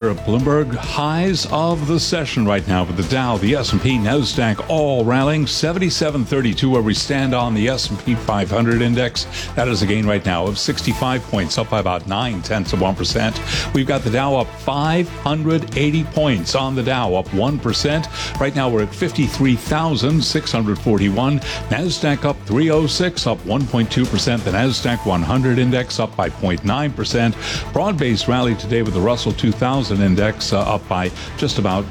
at Bloomberg. Highs of the session right now with the Dow, the S&P, NASDAQ all rallying 77.32 where we stand on the S&P 500 index. That is a gain right now of 65 points, up by about 0.9%. We've got the Dow up 580 points on the Dow, up 1%. Right now we're at 53,641. NASDAQ up 306, up 1.2%. The NASDAQ 100 index up by 0.9%. Broad-based rally today with the Russell 2000 index up by just about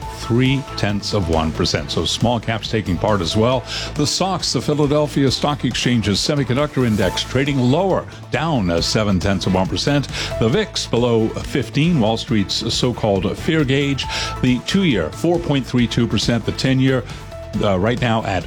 0.3%. So small caps taking part as well. The SOX, the Philadelphia Stock Exchange's semiconductor index, trading lower, down 0.7%. The VIX below 15, Wall Street's so-called fear gauge. The 2-year 4.32%, the 10-year right now at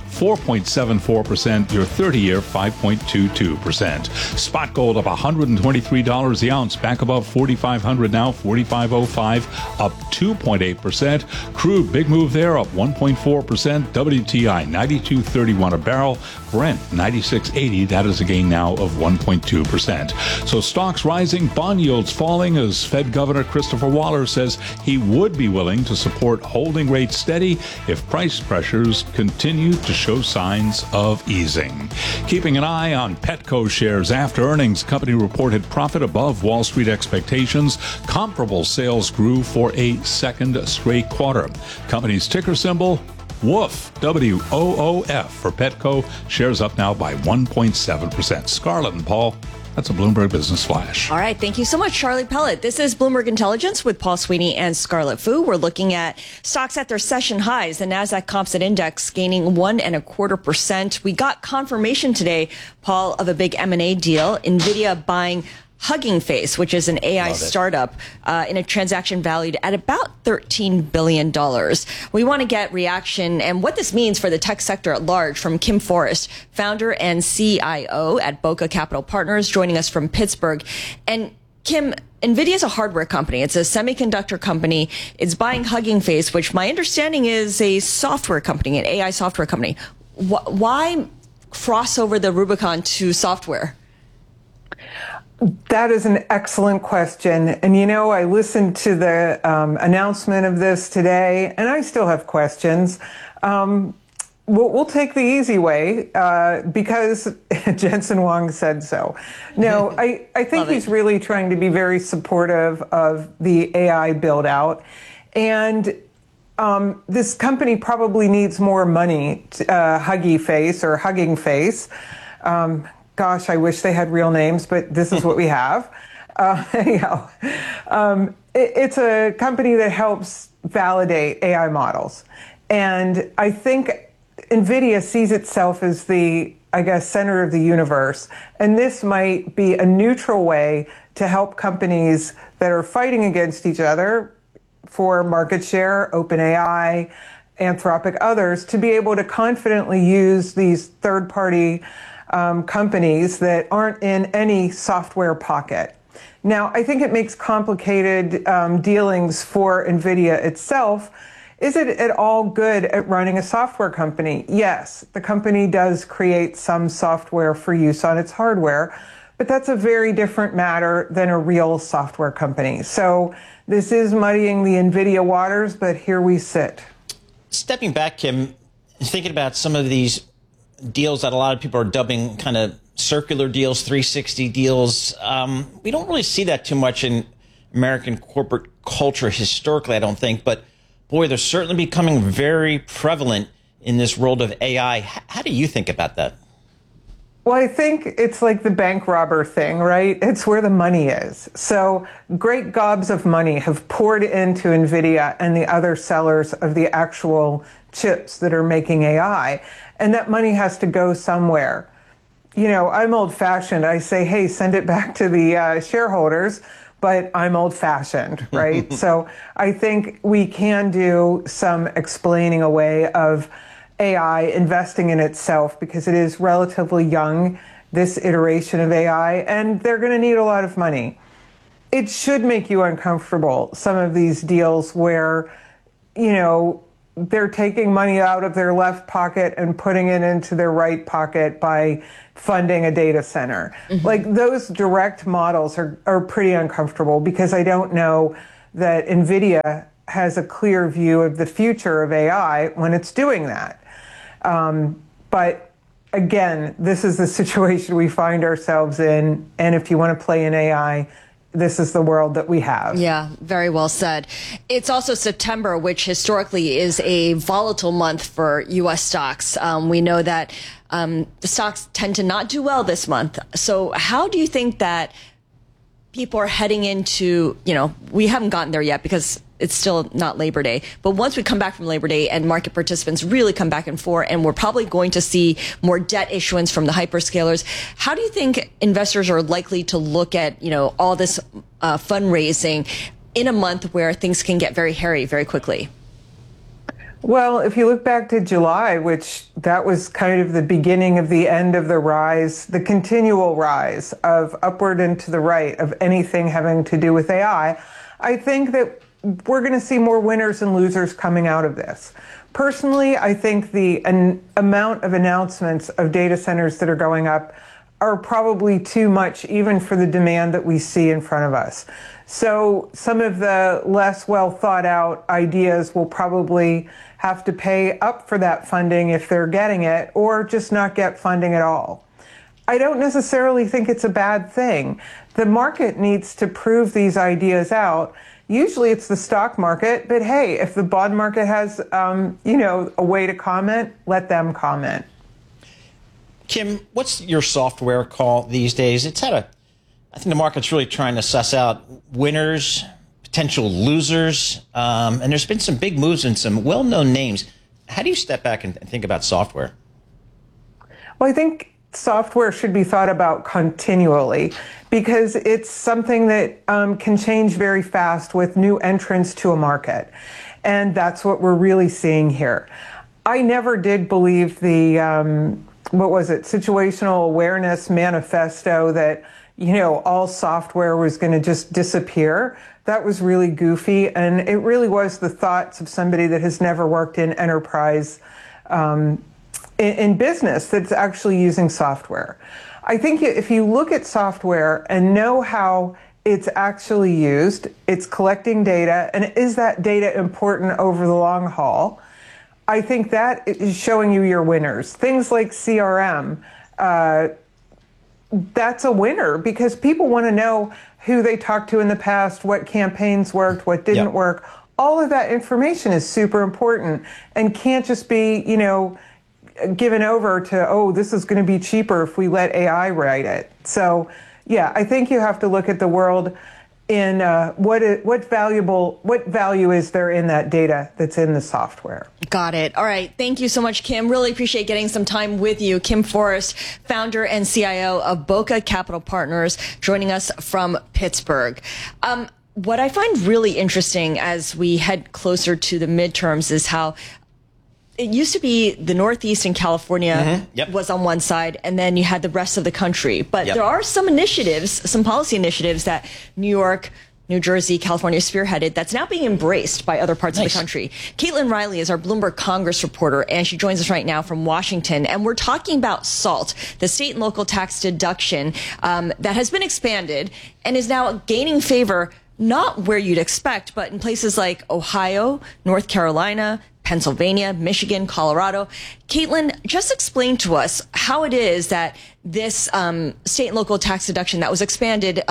4.74%, your 30-year 5.22%. Spot gold up $123 the ounce, back above 4,500 now, 45.05, up 2.8%. Crude, big move there, up 1.4%. WTI 92.31 a barrel. Brent 96.80, that is a gain now of 1.2%. So stocks rising, bond yields falling as Fed Governor Christopher Waller says he would be willing to support holding rates steady if price pressures continue to show signs of easing. Keeping an eye on Petco shares after earnings, company reported profit above Wall Street expectations. Comparable sales grew for a second straight quarter. Company's ticker symbol WOOF, W-O-O-F for Petco. Shares up now by 1.7%. Scarlett and Paul, that's a Bloomberg Business Flash. All right. Thank you so much, Charlie Pellet. This is Bloomberg Intelligence with Paul Sweeney and Scarlett Fu. We're looking at stocks at their session highs. The NASDAQ Composite Index gaining 1.25%. We got confirmation today, Paul, of a big M&A deal. NVIDIA buying Hugging Face, which is an AI startup, in a transaction valued at about $13 billion. We want to get reaction and what this means for the tech sector at large from Kim Forrest, founder and CIO at Boca Capital Partners, joining us from Pittsburgh. And Kim, NVIDIA is a hardware company. It's a semiconductor company. It's buying Hugging Face, which my understanding is a software company, an AI software company. Why cross over the Rubicon to software? That is an excellent question. And, you know, I listened to the announcement of this today, and I still have questions. We'll take the easy way because Jensen Huang said so. No, I think he's really trying to be very supportive of the AI build out. And this company probably needs more money, Hugging Face. Gosh, I wish they had real names, but this is what we have. Anyhow, it's a company that helps validate AI models. And I think NVIDIA sees itself as the, center of the universe. And this might be a neutral way to help companies that are fighting against each other for market share, OpenAI, Anthropic, others, to be able to confidently use these third-party companies that aren't in any software pocket. Now, I think it makes complicated dealings for NVIDIA itself. Is it at all good at running a software company? Yes, the company does create some software for use on its hardware, but that's a very different matter than a real software company. So this is muddying the NVIDIA waters, but here we sit. Stepping back, Kim, thinking about some of these deals that a lot of people are dubbing kind of circular deals, 360 deals. We don't really see that too much in American corporate culture historically, I don't think. But boy, they're certainly becoming very prevalent in this world of AI. How do you think about that? Well, I think it's like the bank robber thing, right? It's where the money is. So great gobs of money have poured into NVIDIA and the other sellers of the actual chips that are making AI. And that money has to go somewhere. You know, I'm old-fashioned. I say, hey, send it back to the shareholders, but I'm old-fashioned, right? So I think we can do some explaining away of AI investing in itself because it is relatively young, this iteration of AI, and they're going to need a lot of money. It should make you uncomfortable, some of these deals where, you know, they're taking money out of their left pocket and putting it into their right pocket by funding a data center. Like those direct models are pretty uncomfortable because I don't know that NVIDIA has a clear view of the future of AI when it's doing that. But again, this is the situation we find ourselves in. And if you want to play in AI, this is the world that we have. Yeah, very well said. It's also September, which historically is a volatile month for U.S. stocks. We know that the stocks tend to not do well this month. So how do you think that people are heading into, we haven't gotten there yet because it's still not Labor Day. But once we come back from Labor Day and market participants really come back and forth, and we're probably going to see more debt issuance from the hyperscalers, how do you think investors are likely to look at, all this fundraising in a month where things can get very hairy very quickly? Well, if you look back to July, which that was kind of the beginning of the end of the rise, the continual rise of upward and to the right of anything having to do with AI, I think that we're going to see more winners and losers coming out of this. Personally, I think the amount of announcements of data centers that are going up are probably too much even for the demand that we see in front of us. So some of the less well thought out ideas will probably have to pay up for that funding if they're getting it, or just not get funding at all. I don't necessarily think it's a bad thing. The market needs to prove these ideas out. Usually it's the stock market, but hey, if the bond market has, a way to comment, let them comment. Kim, what's your software call these days? I think the market's really trying to suss out winners, potential losers, and there's been some big moves in some well-known names. How do you step back and think about software? Well, I think software should be thought about continually because it's something that can change very fast with new entrants to a market. And that's what we're really seeing here. I never did believe the, situational awareness manifesto that, all software was going to just disappear. That was really goofy. And it really was the thoughts of somebody that has never worked in enterprise in business that's actually using software. I think if you look at software and know how it's actually used, it's collecting data, and is that data important over the long haul? I think that is showing you your winners. Things like CRM, that's a winner because people want to know who they talked to in the past, what campaigns worked, what didn't work. All of that information is super important and can't just be, given over to, this is going to be cheaper if we let AI write it. So, yeah, I think you have to look at the world in what value is there in that data that's in the software. Got it. All right. Thank you so much, Kim. Really appreciate getting some time with you. Kim Forrest, founder and CIO of Boca Capital Partners, joining us from Pittsburgh. What I find really interesting as we head closer to the midterms is how it used to be the Northeast and California was on one side, and then you had the rest of the country. But there are some initiatives, some policy initiatives that New York, New Jersey, California spearheaded that's now being embraced by other parts of the country. Caitlin Riley is our Bloomberg Congress reporter, and she joins us right now from Washington. And we're talking about SALT, the state and local tax deduction that has been expanded and is now gaining favor, not where you'd expect, but in places like Ohio, North Carolina, Pennsylvania, Michigan, Colorado. Caitlin, just explain to us how it is that this state and local tax deduction that was expanded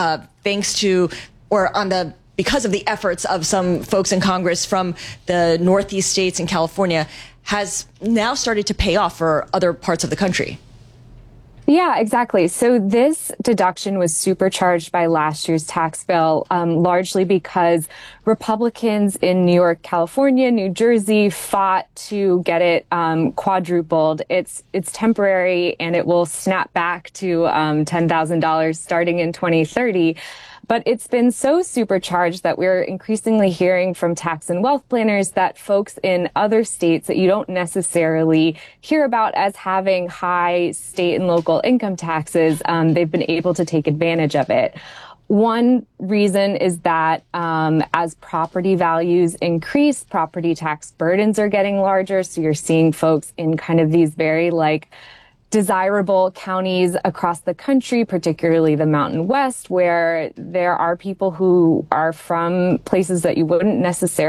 because of the efforts of some folks in Congress from the Northeast states and California has now started to pay off for other parts of the country. Yeah, exactly. So this deduction was supercharged by last year's tax bill, largely because Republicans in New York, California, New Jersey fought to get it quadrupled. It's temporary and it will snap back to $10,000 starting in 2030. But it's been so supercharged that we're increasingly hearing from tax and wealth planners that folks in other states that you don't necessarily hear about as having high state and local income taxes, they've been able to take advantage of it. One reason is that as property values increase, property tax burdens are getting larger. So you're seeing folks in kind of these very desirable counties across the country, particularly the Mountain West, where there are people who are from places that you wouldn't necessarily